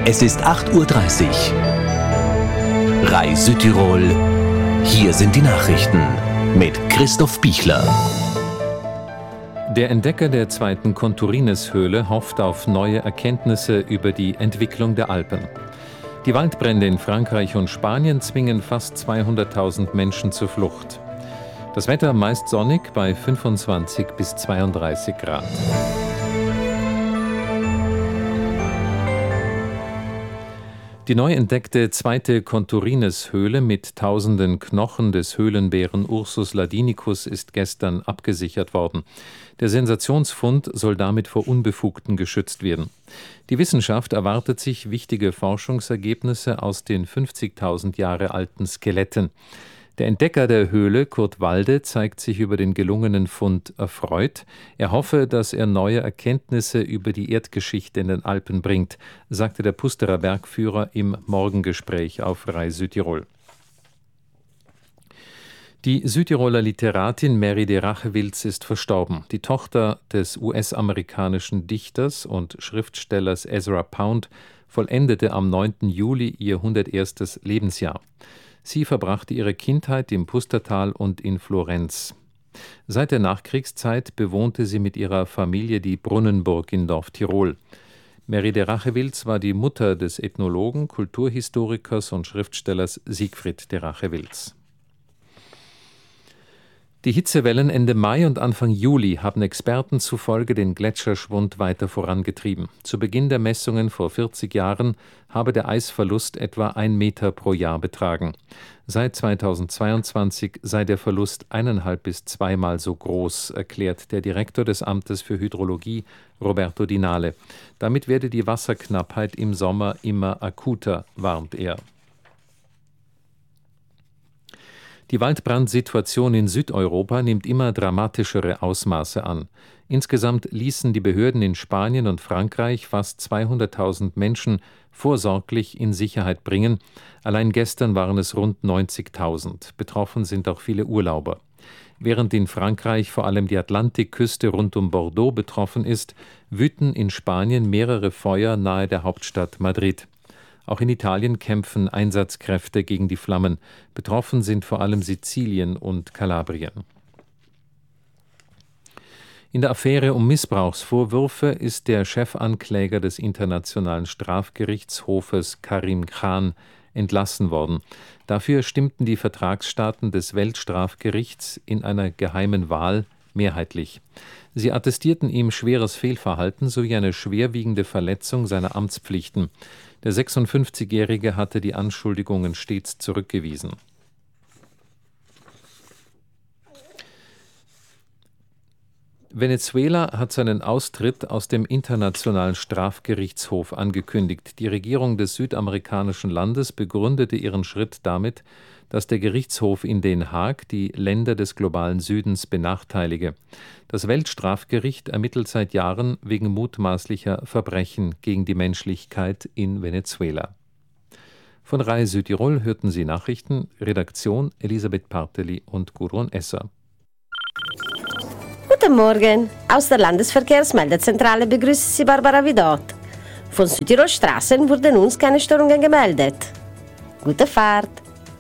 Es ist 8:30 Uhr. RAI Südtirol. Hier sind die Nachrichten mit Christoph Bichler. Der Entdecker der zweiten Conturines-Höhle hofft auf neue Erkenntnisse über die Entwicklung der Alpen. Die Waldbrände in Frankreich und Spanien zwingen fast 200.000 Menschen zur Flucht. Das Wetter meist sonnig bei 25 bis 32 Grad. Die neu entdeckte zweite Conturines-Höhle mit tausenden Knochen des Höhlenbären Ursus ladinicus ist gestern abgesichert worden. Der Sensationsfund soll damit vor Unbefugten geschützt werden. Die Wissenschaft erwartet sich wichtige Forschungsergebnisse aus den 50.000 Jahre alten Skeletten. Der Entdecker der Höhle, Kurt Walde, zeigt sich über den gelungenen Fund erfreut. Er hoffe, dass er neue Erkenntnisse über die Erdgeschichte in den Alpen bringt, sagte der Pusterer Bergführer im Morgengespräch auf RAI Südtirol. Die Südtiroler Literatin Mary de Rachewilz ist verstorben. Die Tochter des US-amerikanischen Dichters und Schriftstellers Ezra Pound vollendete am 9. Juli ihr 101. Lebensjahr. Sie verbrachte ihre Kindheit im Pustertal und in Florenz. Seit der Nachkriegszeit bewohnte sie mit ihrer Familie die Brunnenburg in Dorf Tirol. Mary de Rachewilz war die Mutter des Ethnologen, Kulturhistorikers und Schriftstellers Siegfried de Rachewilz. Die Hitzewellen Ende Mai und Anfang Juli haben Experten zufolge den Gletscherschwund weiter vorangetrieben. Zu Beginn der Messungen vor 40 Jahren habe der Eisverlust etwa 1 Meter pro Jahr betragen. Seit 2022 sei der Verlust 1,5 bis 2-mal so groß, erklärt der Direktor des Amtes für Hydrologie, Roberto Dinale. Damit werde die Wasserknappheit im Sommer immer akuter, warnt er. Die Waldbrandsituation in Südeuropa nimmt immer dramatischere Ausmaße an. Insgesamt ließen die Behörden in Spanien und Frankreich fast 200.000 Menschen vorsorglich in Sicherheit bringen. Allein gestern waren es rund 90.000. Betroffen sind auch viele Urlauber. Während in Frankreich vor allem die Atlantikküste rund um Bordeaux betroffen ist, wüten in Spanien mehrere Feuer nahe der Hauptstadt Madrid. Auch in Italien kämpfen Einsatzkräfte gegen die Flammen. Betroffen sind vor allem Sizilien und Kalabrien. In der Affäre um Missbrauchsvorwürfe ist der Chefankläger des Internationalen Strafgerichtshofes Karim Khan entlassen worden. Dafür stimmten die Vertragsstaaten des Weltstrafgerichts in einer geheimen Wahl mehrheitlich. Sie attestierten ihm schweres Fehlverhalten sowie eine schwerwiegende Verletzung seiner Amtspflichten. Der 56-Jährige hatte die Anschuldigungen stets zurückgewiesen. Venezuela hat seinen Austritt aus dem Internationalen Strafgerichtshof angekündigt. Die Regierung des südamerikanischen Landes begründete ihren Schritt damit, dass der Gerichtshof in Den Haag die Länder des globalen Südens benachteilige. Das Weltstrafgericht ermittelt seit Jahren wegen mutmaßlicher Verbrechen gegen die Menschlichkeit in Venezuela. Von RAI Südtirol hörten Sie Nachrichten, Redaktion Elisabeth Parteli und Gudrun Esser. Guten Morgen, aus der Landesverkehrsmeldezentrale begrüßt Sie Barbara Vidot. Von Südtirol Straßen wurden uns keine Störungen gemeldet. Gute Fahrt!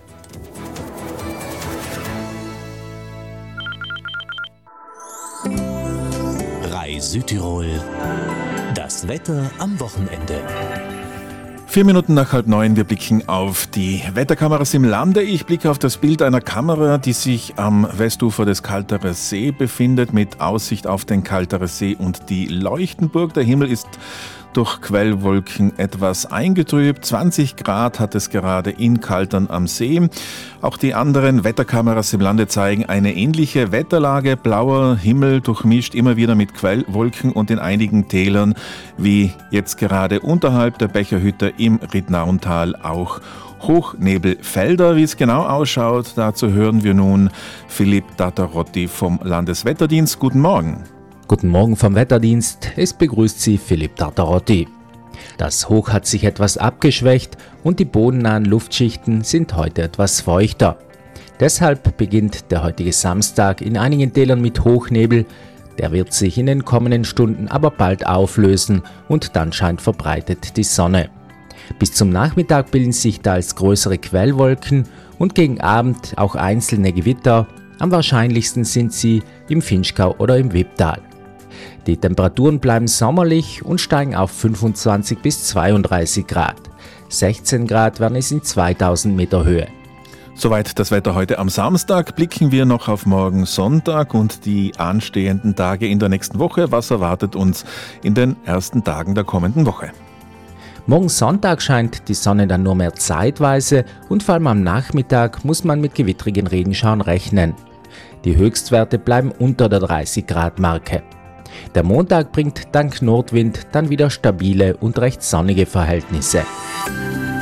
RAI Südtirol. Das Wetter am Wochenende. 4 Minuten nach 8:30, wir blicken auf die Wetterkameras im Lande. Ich blicke auf das Bild einer Kamera, die sich am Westufer des Kalterer See befindet, mit Aussicht auf den Kalterer See und die Leuchtenburg. Der Himmel ist durch Quellwolken etwas eingetrübt. 20 Grad hat es gerade in Kaltern am See. Auch die anderen Wetterkameras im Lande zeigen eine ähnliche Wetterlage. Blauer Himmel durchmischt immer wieder mit Quellwolken und in einigen Tälern, wie jetzt gerade unterhalb der Becherhütte im Rittnauental, auch Hochnebelfelder. Wie es genau ausschaut, dazu hören wir nun Philipp Tatarotti vom Landeswetterdienst. Guten Morgen. Guten Morgen vom Wetterdienst, es begrüßt Sie Philipp Tatarotti. Das Hoch hat sich etwas abgeschwächt und die bodennahen Luftschichten sind heute etwas feuchter. Deshalb beginnt der heutige Samstag in einigen Tälern mit Hochnebel. Der wird sich in den kommenden Stunden aber bald auflösen und dann scheint verbreitet die Sonne. Bis zum Nachmittag bilden sich teils größere Quellwolken und gegen Abend auch einzelne Gewitter. Am wahrscheinlichsten sind sie im Vinschgau oder im Wipptal. Die Temperaturen bleiben sommerlich und steigen auf 25 bis 32 Grad. 16 Grad werden es in 2000 Meter Höhe. Soweit das Wetter heute am Samstag. Blicken wir noch auf morgen Sonntag und die anstehenden Tage in der nächsten Woche. Was erwartet uns in den ersten Tagen der kommenden Woche? Morgen Sonntag scheint die Sonne dann nur mehr zeitweise und vor allem am Nachmittag muss man mit gewittrigen Regenschauern rechnen. Die Höchstwerte bleiben unter der 30-Grad-Marke. Der Montag bringt dank Nordwind dann wieder stabile und recht sonnige Verhältnisse.